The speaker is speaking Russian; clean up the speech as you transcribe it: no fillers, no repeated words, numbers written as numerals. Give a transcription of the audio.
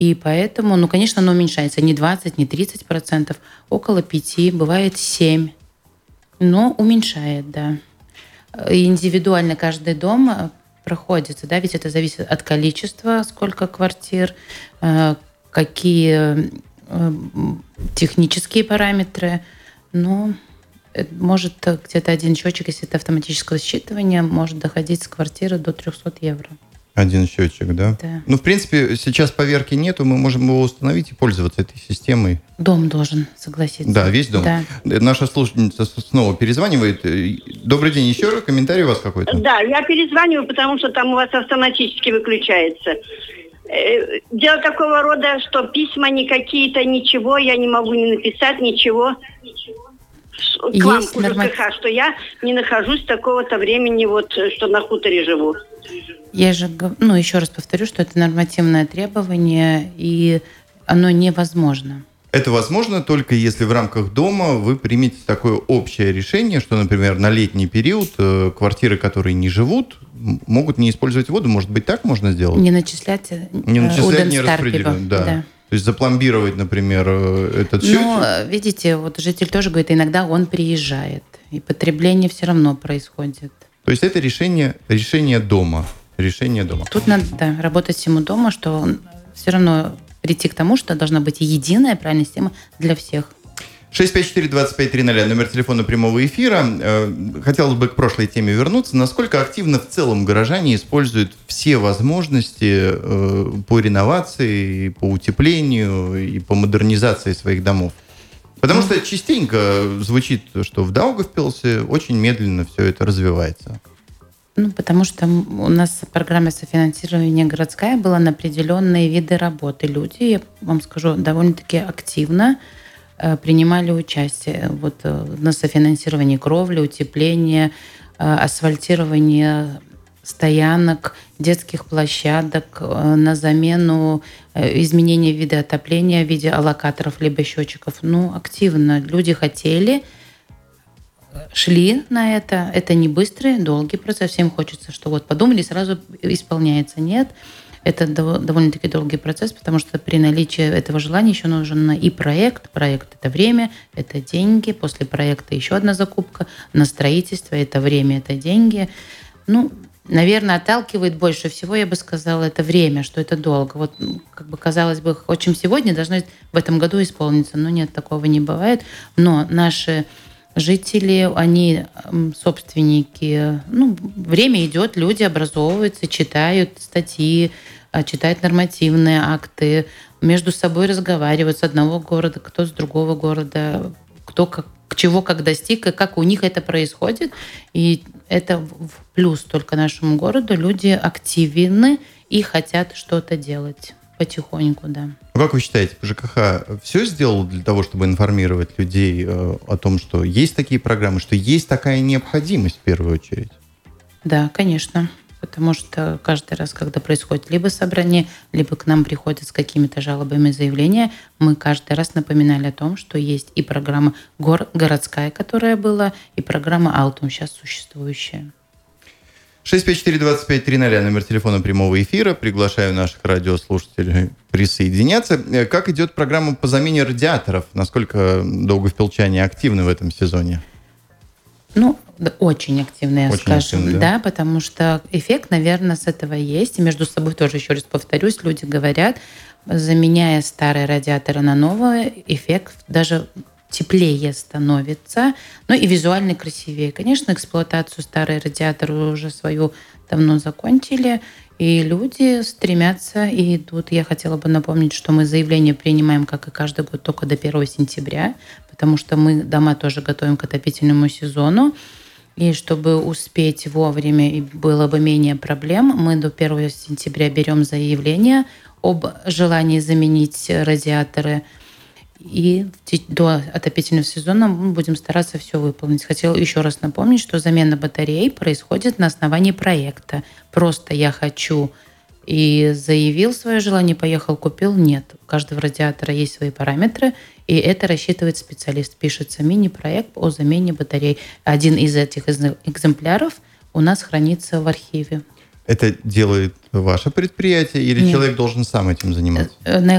И поэтому, ну, конечно, оно уменьшается. Не 20, не 30%, около 5, бывает 7. Но уменьшает, да. И индивидуально каждый дом проходится, да, ведь это зависит от количества, сколько квартир, какие технические параметры. Но может где-то один счетчик, если это автоматическое считывание, может доходить с квартиры до 300 евро. Один счетчик, да? Да. Ну, в принципе, сейчас поверки нету, мы можем его установить и пользоваться этой системой. Дом должен согласиться. Да, весь дом. Да. Наша слушательница снова перезванивает. Добрый день, еще раз комментарий у вас какой-то? Да, я перезваниваю, потому что там у вас автоматически выключается. Дело такого рода, что письма никакие-то, ничего, я не могу не написать, ничего. К вам, к ЖКХ, что я не нахожусь такого-то времени, вот, что на хуторе живу. Я же, еще раз повторю, что это нормативное требование, и оно невозможно. Это возможно только если в рамках дома вы примете такое общее решение, что, например, на летний период квартиры, которые не живут, могут не использовать воду. Может быть, так можно сделать? Не начислять, не распределять, да. То есть запломбировать, например, этот счетчик? Ну, видите, вот житель тоже говорит, иногда он приезжает, и потребление все равно происходит. То есть это решение дома. Решение дома. Тут надо работать всему дома, что все равно прийти к тому, что должна быть единая правильная система для всех. 654-2530, номер телефона прямого эфира. Хотелось бы к прошлой теме вернуться. Насколько активно в целом горожане используют все возможности по реновации, по утеплению и по модернизации своих домов? Потому что частенько звучит, что в Даугавпилсе очень медленно все это развивается. Потому что у нас программа софинансирования городская была на определенные виды работы. Люди, я вам скажу, довольно-таки активно принимали участие на софинансировании кровли, утепления, асфальтирования стоянок, детских площадок, на замену изменения вида отопления в виде аллокаторов либо счетчиков. Активно люди хотели, шли на это. Это не быстрый, долгий процесс. Всем хочется, что подумали, сразу исполняется. Нет. Это довольно-таки долгий процесс, потому что при наличии этого желания еще нужен и проект. Проект – это время, это деньги. После проекта еще одна закупка. На строительство – это время, это деньги. Наверное, отталкивает больше всего, я бы сказала, это время, что это долго. Казалось бы, хотим сегодня, должно в этом году исполниться. Но нет, такого не бывает. Но наши жители, они собственники. Время идет, люди образовываются, читают статьи, читают нормативные акты, между собой разговаривают с одного города, кто с другого города, кто чего как достиг, и как у них это происходит. И это в плюс только нашему городу. Люди активны и хотят что-то делать потихоньку, да. Как вы считаете, ЖКХ все сделал для того, чтобы информировать людей о том, что есть такие программы, что есть такая необходимость в первую очередь? Да, конечно. Потому что каждый раз, когда происходит либо собрание, либо к нам приходят с какими-то жалобами заявления, мы каждый раз напоминали о том, что есть и программа городская, которая была, и программа Алтум, сейчас существующая. 654-2530, номер телефона прямого эфира. Приглашаю наших радиослушателей присоединяться. Как идет программа по замене радиаторов? Насколько даугавпилчане активны в этом сезоне? Очень активно, я скажу. Да, потому что эффект, наверное, с этого есть. И между собой тоже, еще раз повторюсь, люди говорят, заменяя старые радиаторы на новые, эффект даже теплее становится, и визуально красивее. Конечно, эксплуатацию старые радиаторы уже свою давно закончили, и люди стремятся и идут. Я хотела бы напомнить, что мы заявление принимаем, как и каждый год, только до 1 сентября, потому что мы дома тоже готовим к отопительному сезону. И чтобы успеть вовремя и было бы менее проблем, мы до 1 сентября берем заявление об желании заменить радиаторы. И до отопительного сезона мы будем стараться все выполнить. Хотела еще раз напомнить, что замена батарей происходит на основании проекта. Просто я хочу и заявил свое желание, поехал, купил. Нет. У каждого радиатора есть свои параметры, и это рассчитывает специалист. Пишется мини-проект о замене батарей. Один из этих экземпляров у нас хранится в архиве. Это делает ваше предприятие или Нет. человек должен сам этим заниматься? На